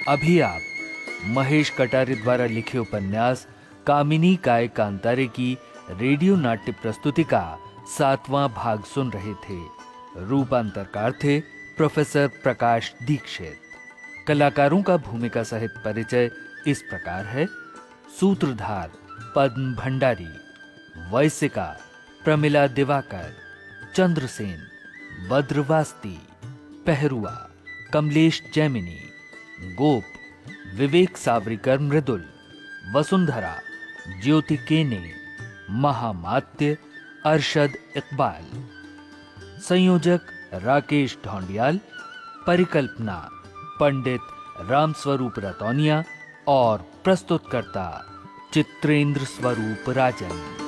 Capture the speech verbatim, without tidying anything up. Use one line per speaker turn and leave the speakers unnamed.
अभी आप महेश कटारे द्वारा लिखे उपन्यास कामिनी काय कांतारे की रेडियो नाट्य प्रस्तुति का सातवां भाग सुन रहे थे। रूपांतरकार थे प्रोफेसर प्रकाश दीक्षित। कलाकारों का भूमिका सहित परिचय इस प्रकार है। सूत्रधार पद्म भंडारी, वैसिका प्रमिला दिवाकर, चंद्रसेन बद्रवास्ती, पहरुआ कमलेश जैमिनी, गोप विवेक सावरिकर मृदुल, वसुंधरा ज्योति केने, महामात्य अरशद इकबाल, संयोजक राकेश ढोंडियाल, परिकल्पना पंडित रामस्वरूप रतौनिया और प्रस्तुतकर्ता चित्रेंद्र स्वरूप राजन।